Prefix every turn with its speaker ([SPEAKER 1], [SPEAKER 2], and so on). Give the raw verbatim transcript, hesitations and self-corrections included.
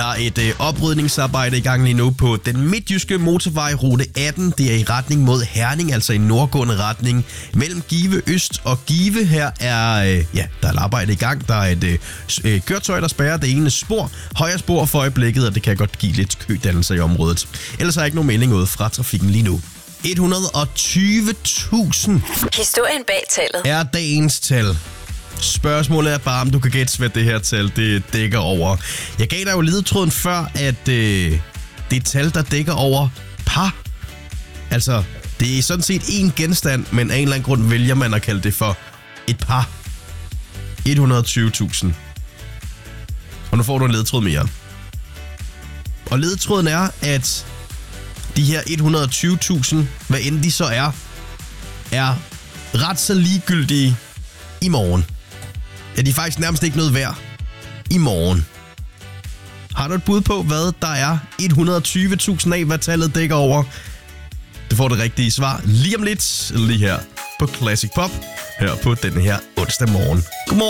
[SPEAKER 1] har et øh, oprydningsarbejde i gang lige nu på den midtjyske motorvej rute atten. Det er i retning mod Herning, altså i nordgående retning mellem Give Øst og Give. Her er, øh, ja, der er et arbejde i gang. Der er et øh, køretøj, der spærrer det ene spor, højre spor for øjeblikket, og det kan godt give lidt kødannelser i området. Ellers er ikke nogen melding ud fra trafikken lige nu. et hundrede og tyve tusind
[SPEAKER 2] Historien bag tallet
[SPEAKER 1] er dagens tal. Spørgsmålet er bare, om du kan gætte, hvad det her tal det dækker over. Jeg gav dig jo ledetråden før, at øh, det er et tal, der dækker over par. Altså, det er sådan set én genstand, men af en eller anden grund vælger man at kalde det for et par. et hundrede og tyve tusind. Og nu får du en ledetråd mere. Og ledetråden er, at de her et hundrede og tyve tusind, hvad end de så er, er ret så ligegyldige i morgen. Ja, de er faktisk nærmest ikke noget værd i morgen. Har du et bud på, hvad der er et hundrede og tyve tusind af, hvad tallet dækker over? Du får det rigtige svar lige om lidt, lige her på Classic Pop, her på denne her onsdag morgen. Godmorgen.